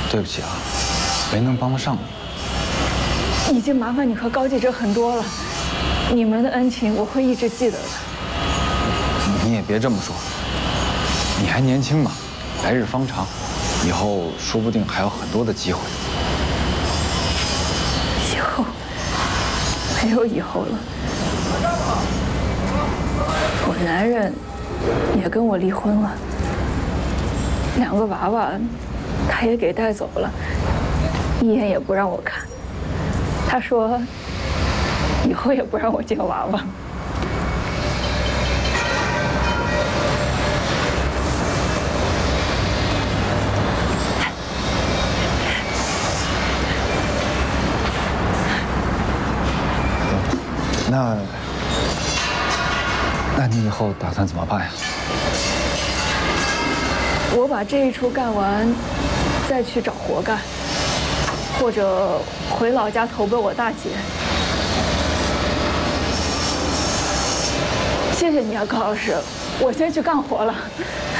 对不起啊，没能帮得上你。 已经麻烦你和高记者很多了，你们的恩情我会一直记得的。 你也别这么说，你还年轻嘛，来日方长，以后说不定还有很多的机会。 以后没有以后了，我男人也跟我离婚了，2个娃娃他也给带走了，一眼也不让我看。他说以后也不让我见娃娃。 那你以后打算怎么办呀？ 我把这一出干完，再去找活干，或者回老家投奔我大姐。谢谢你啊，高老师，我先去干活了。